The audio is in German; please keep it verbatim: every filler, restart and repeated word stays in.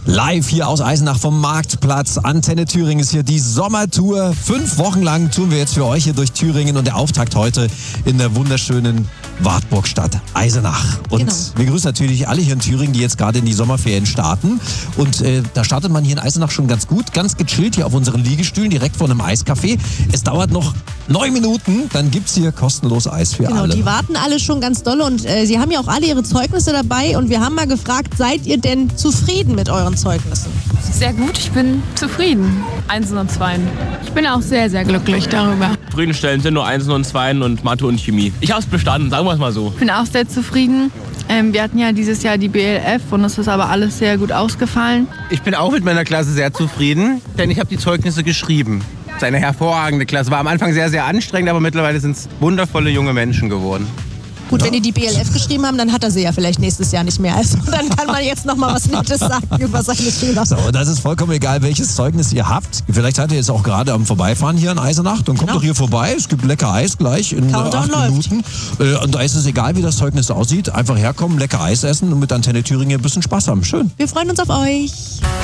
Live hier aus Eisenach vom Marktplatz. Antenne Thüringen ist hier die Sommertour. Fünf Wochen lang touren wir jetzt für euch hier durch Thüringen und der Auftakt heute in der wunderschönen Wartburgstadt Eisenach. Und Genau. wir grüßen natürlich alle hier in Thüringen, die jetzt gerade in die Sommerferien starten. Und äh, da startet man hier in Eisenach schon ganz gut, ganz gechillt hier auf unseren Liegestühlen, direkt vor einem Eiscafé. Es dauert noch neun Minuten, dann gibt es hier kostenlos Eis für Genau, alle. die warten alle schon ganz dolle und äh, sie haben ja auch alle ihre Zeugnisse dabei und wir haben mal gefragt, seid ihr denn zufrieden mit euren Zeugnissen? Sehr gut, ich bin zufrieden. Einsen und Zweien. Ich bin auch sehr, sehr glücklich darüber. Zufriedenstellend sind nur Einsen und Zweien und Mathe und Chemie. Ich habe es bestanden, sagen wir es mal so. Ich bin auch sehr zufrieden. Ähm, wir hatten ja dieses Jahr die B L F und es ist aber alles sehr gut ausgefallen. Ich bin auch mit meiner Klasse sehr zufrieden, denn ich habe die Zeugnisse geschrieben. Es ist eine hervorragende Klasse. War am Anfang sehr, sehr anstrengend, aber mittlerweile sind es wundervolle junge Menschen geworden. Gut, wenn die die B L F geschrieben haben, dann hat er sie ja vielleicht nächstes Jahr nicht mehr. Also dann kann man jetzt noch mal was Nettes sagen über seine Schüler. So, und das ist vollkommen egal, welches Zeugnis ihr habt. Vielleicht seid ihr jetzt auch gerade am Vorbeifahren hier in Eisenach. Dann kommt Genau. doch hier vorbei. Es gibt lecker Eis gleich in äh, Countdown acht läuft. Minuten. Äh, und da ist es egal, wie das Zeugnis aussieht. Einfach herkommen, lecker Eis essen und mit Antenne Thüringen ein bisschen Spaß haben. Schön. Wir freuen uns auf euch.